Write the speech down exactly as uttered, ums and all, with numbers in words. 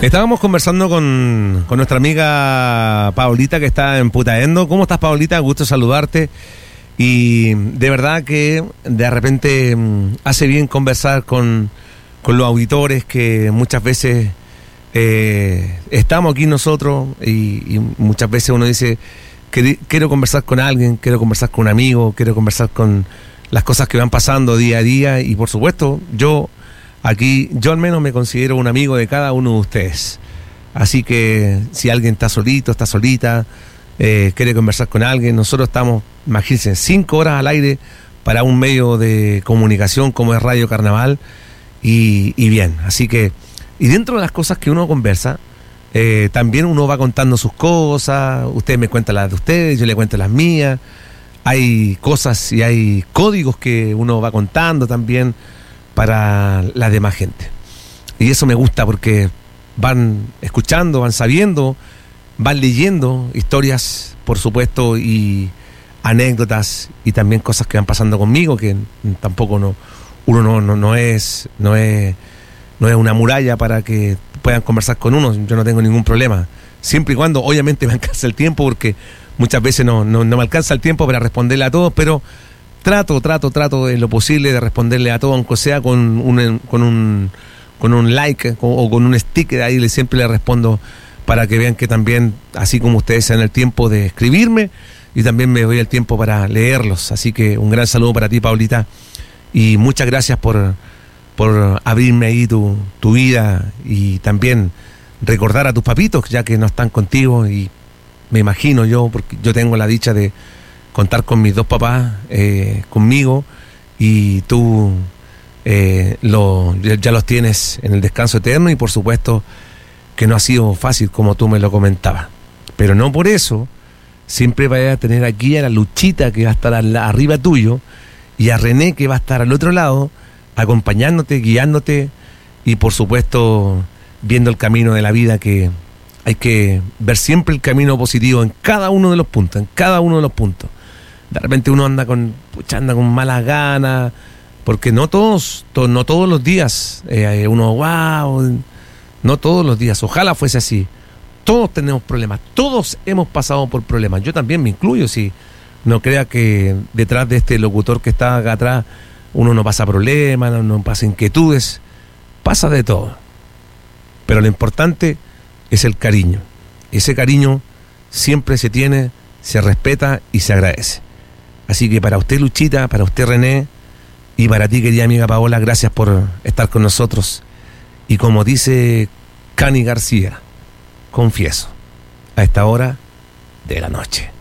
Estábamos conversando con, con nuestra amiga Paulita, que está en Putaendo. ¿Cómo estás, Paulita? Gusto saludarte. Y de verdad que de repente hace bien conversar con, con los auditores, que muchas veces eh, estamos aquí nosotros y, y muchas veces uno dice, quiero conversar con alguien, quiero conversar con un amigo, quiero conversar con las cosas que van pasando día a día. Y por supuesto, yo aquí, yo al menos me considero un amigo de cada uno de ustedes. Así que si alguien está solito, está solita, eh, quiere conversar con alguien, nosotros estamos, imagínense, cinco horas al aire para un medio de comunicación como es Radio Carnaval. Y, y bien, así que, y dentro de las cosas que uno conversa, eh, también uno va contando sus cosas. Ustedes me cuentan las de ustedes, yo le cuento las mías. Hay cosas y hay códigos que uno va contando también para la demás gente. Y eso me gusta porque van escuchando, van sabiendo, van leyendo historias, por supuesto, y anécdotas, y también cosas que van pasando conmigo, que tampoco no, uno no, no, no es, no es, no es una muralla para que puedan conversar con uno. Yo no tengo ningún problema, siempre y cuando obviamente me alcance el tiempo, porque muchas veces no, no, no me alcanza el tiempo para responderle a todos, pero Trato, trato, trato en lo posible de responderle a todo, aunque sea con un, con un, con un like o con un sticker ahí, le, siempre le respondo para que vean que también, así como ustedes se dan el tiempo de escribirme, y también me doy el tiempo para leerlos. Así que un gran saludo para ti, Paulita, y muchas gracias por, por abrirme ahí tu, tu vida, y también recordar a tus papitos, ya que no están contigo, y me imagino yo, porque yo tengo la dicha de contar con mis dos papás eh, conmigo, y tú eh, lo, ya los tienes en el descanso eterno, y por supuesto que no ha sido fácil, como tú me lo comentabas, pero no por eso siempre vaya a tener aquí a la Luchita, que va a estar arriba tuyo, y a René, que va a estar al otro lado acompañándote, guiándote, y por supuesto viendo el camino de la vida, que hay que ver siempre el camino positivo en cada uno de los puntos, en cada uno de los puntos. De repente uno anda con, pucha, anda con malas ganas, porque no todos, to, no todos los días, eh, uno, wow, no todos los días, ojalá fuese así. Todos tenemos problemas, todos hemos pasado por problemas, yo también me incluyo, sí. No crea que detrás de este locutor que está acá atrás uno no pasa problemas, no, no pasa inquietudes, pasa de todo. Pero lo importante es el cariño. Ese cariño siempre se tiene, se respeta y se agradece. Así que para usted, Luchita, para usted, René, y para ti, querida amiga Paola, gracias por estar con nosotros. Y como dice Cani García, confieso, a esta hora de la noche.